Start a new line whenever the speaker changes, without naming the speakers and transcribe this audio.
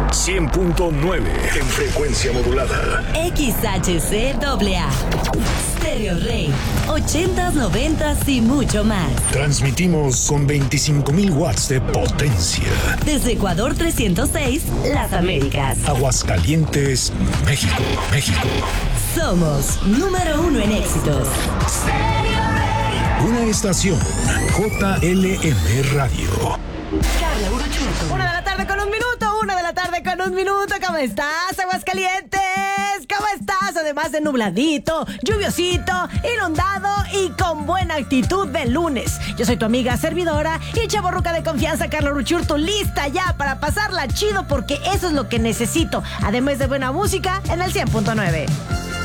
100.9 en frecuencia modulada.
XHCAA. Stereo Rey. 80s, 90s y mucho más.
Transmitimos con 25,000 watts de potencia.
Desde Ecuador 306, Las Américas.
Aguascalientes, México.
Somos número 1 en éxitos.
Una estación JLM Radio.
Carla Uruchurtu.
1 de la tarde con 1 minuto, 1 de la tarde con 1 minuto. ¿Cómo estás, Aguascalientes? ¿Cómo estás? Además de nubladito, lluviosito, inundado y con buena actitud de lunes. Yo soy tu amiga servidora y chavorruca de confianza, Carla Uruchurtu, lista ya para pasarla chido porque eso es lo que necesito. Además de buena música en el 100.9.